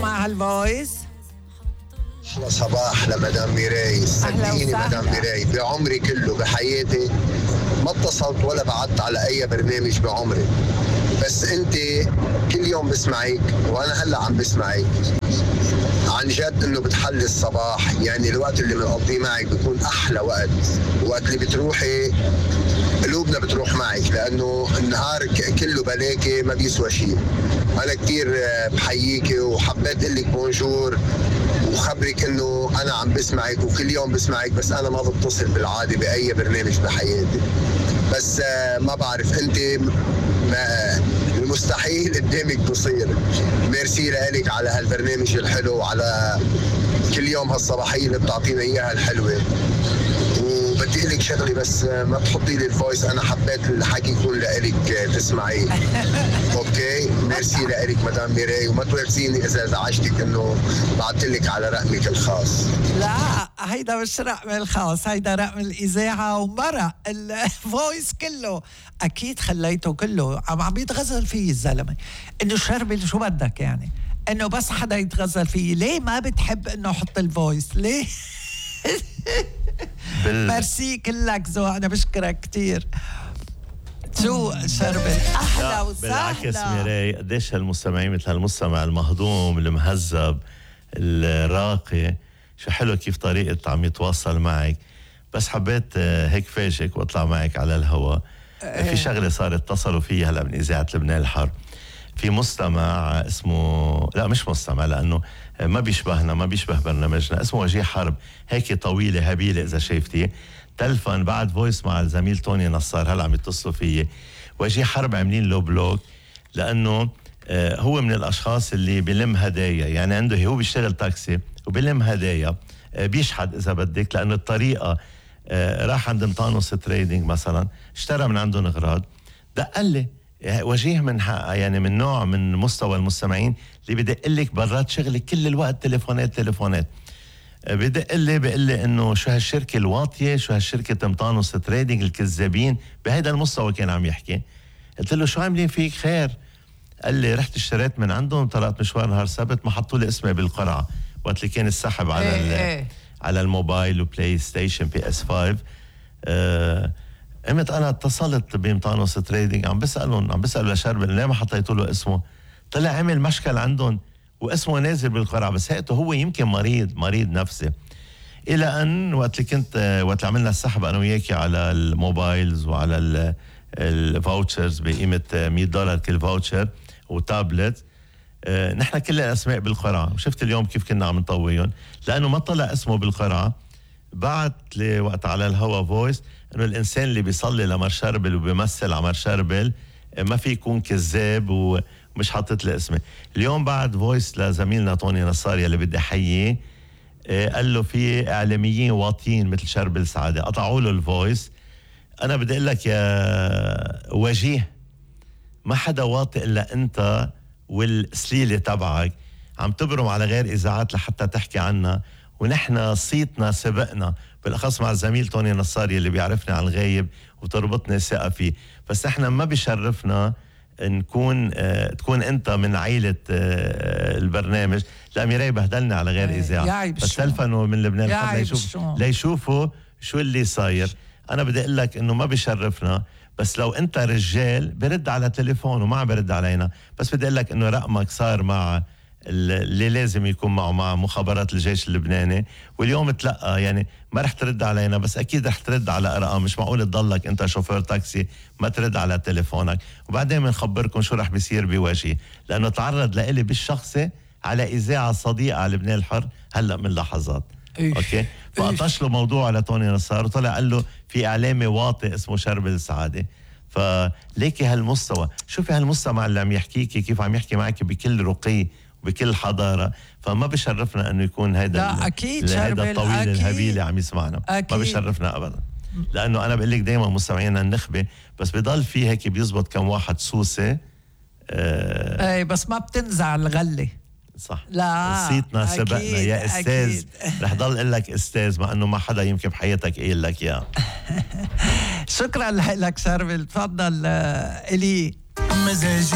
مع هالفويس. أحلى صباح لمدام ميراي. صدقيني مدام ميراي، بعمري كله بحياتي ما اتصلت ولا بعدت على أي برنامج بعمري، بس أنت كل يوم بسمعك وأنا هلأ عم بسمعك. عن جد إنه بتحلي الصباح، يعني الوقت اللي بنقضيه معك بيكون أحلى وقت، وقت اللي بتروحي قلوبنا بتروح معك، لأنه النهار كله بلاكي ما بيسوى شيء. أنا كتير بحييكي وحبيت أقول لك بونجور وخبرك إنه أنا عم بسمعك وكل يوم بسمعك، بس أنا ما بتصل بالعادة بأي برنامج بحياتي. بس ما بعرف أنت المستحيل قدامك بصير. ميرسي لك على هالبرنامج الحلو وعلى كل يوم هالصباحية اللي بتعطينا إياها الحلوة. وبدي لك شغلي بس ما تحطي لي الفويس، انا حبيت الحكي يكون لك تسمعيه. اوكي ميرسي لك مدام ميراي، وما تواخذيني اذا ازعجتك انه بعثت لك على رقمك الخاص. لا هيدا مش رقم الخاص، هيدا رقم الاذاعه ومرق الفويس كله. اكيد خليته كله عم يتغزل فيه الزلمه انه شربل شو بدك يعني، انه بس حدا يتغزل فيه. ليه ما بتحب انه احط الفويس؟ ليه؟ ميرسي كلك ذوق، انا بشكرك كتير. شو شربل احلى وسهلا. بالعكس ميراي، قديش هالمستمعين مثل هالمستمع المهضوم المهذب الراقي، شو حلو كيف طريقة عم يتواصل معك. بس حبيت هيك فاجئك واطلع معك على الهواء. في شغلة صار اتصلوا فيها هلا من إذاعة لبنان الحر. في مستمع اسمه، لا مش مستمع لأنه ما بيشبهنا، ما بيشبه برنامجنا، اسمه وجيه حرب، هيك طويلة هبيلة إذا شايفتيه. تلفن بعد فويس مع الزميل توني نصار، هلا عم يتصلوا فيي. وجيه حرب عاملين له بلوك لأنه هو من الأشخاص اللي بيلم هدايا، يعني عنده هو بيشتغل تاكسي وبيلم هدايا، بيشحد إذا بدك، لأنه الطريقة راح عند مطانوس تريدينج مثلا، اشترى من عندهم أغراض، دق لي وجيه من يعني من نوع من مستوى المستمعين اللي بدق لك برات شغلك كل الوقت تليفونات. بدق لي بيقول لي انه شو هالشركه الواطيه، شو هالشركه مطانوس تريدينج الكذابين، بهيدا المستوى كان عم يحكي. قلت له شو عاملين فيك خير؟ قال لي رحت اشتريت من عندهم، طلعت مشوار نهار سبت، ما حطوا لي اسمي بالقرعه وقت اللي كان السحب على على الموبايل وبلاي ستيشن PS5. قمت انا اتصلت بمطانوس تريدينج، عم بسال لشربل ليه ما حطيتوا له اسمه. طلع عمل مشكل عندهم واسمه نازل بالقرعه، بس هيئته هو يمكن مريض نفسي. الى ان وقت اللي عملنا السحب انا وياكي على الموبايلز وعلى الفاوتشرز بقيمه $100 كل فاوتشر وتابلت، نحن كل الاسماء بالقرعه. وشفت اليوم كيف كنا عم نطويهم لانه ما طلع اسمه بالقرعه. بعت لي وقت على الهوا فويس انه الانسان اللي بيصلي لمر شربل وبيمثل عمر شربل ما في يكون كذاب ومش حاطط لي اسمي. اليوم بعد فويس لزميلنا توني نصار اللي بدي احييه، قال له في اعلاميين واطيين مثل شربل سعاده، قطعوا له الفويس. انا بدي اقول لك يا وجيه، ما حدا واطي الا انت والسليله تبعك، عم تبرم على غير اذاعات لحتى تحكي عنها، ونحن صيتنا سبقنا، بالاخص مع الزميل توني نصاري اللي بيعرفني عن الغايب وتربطني ثقه فيه. بس احنا ما بيشرفنا تكون انت من عائله البرنامج. لا ميراي بهدلنا على غير اذاعه، بس تلفنوا من لبنان ليشوفوا شو اللي صاير. انا بدي اقول لك انه ما بيشرفنا، بس لو انت رجال برد على تليفون وما برد علينا. بس بدي اقول لك انه رقمك صار مع اللي لازم يكون معه مع مخابرات الجيش اللبناني، واليوم تلقى يعني ما رح ترد علينا، بس اكيد رح ترد على ارقام. مش معقول تضلك انت شوفير تاكسي ما ترد على تليفونك. وبعدين بنخبركم شو رح بيصير بوجهي، لانه تعرض لإلي بالشخصي على اذاعه صديقه على لبنان الحر هلا من لحظات. اوكي، فقطش له موضوع على توني نصار وطلع قال له في اعلامي واطي اسمه شربل سعاده. فليكي هالمستوى، شوفي هالمستمع اللي عم يحكيكي كيف عم يحكي معك بكل رقي بكل حضارة. فما بشرفنا انه يكون هيدا هيدا الطويل الهبيل عم يسمعنا. ما بشرفنا ابدا، لانه انا بقول لك دائما مستمعينا النخبه، بس بضل في هيك بيزبط كم واحد سوسه. اي بس ما بتنزع الغله. صح، لا صيتنا سبقنا يا استاذ. رح ضل اقول لك استاذ مع انه ما حدا يمكن بحياتك قايل لك اياه. شكرا لك شربل، تفضل. الي مزاجي